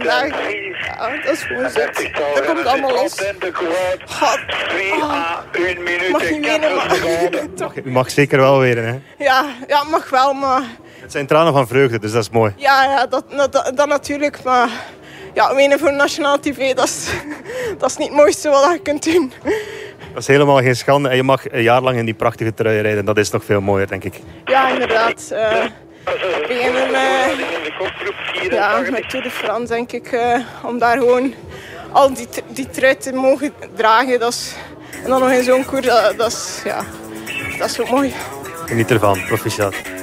vandaag. Ja, dat is gewoon zit. Dat komt allemaal los. God. Mag niet wenen, maar... Toch. U mag zeker wel wenen, hè? Ja, het mag wel, maar... Het zijn tranen van vreugde, dus dat is mooi. Ja, dat natuurlijk, maar... Ja, wenen voor nationaal tv, dat is niet het mooiste wat je kunt doen. Dat is helemaal geen schande. En je mag een jaar lang in die prachtige trui rijden. Dat is nog veel mooier, denk ik. Ja, inderdaad. Beginnen met Tour de France, denk ik. Om daar gewoon al die trui te mogen dragen. En dan nog in zo'n koers, dat is zo mooi. Geniet ervan. Proficiat.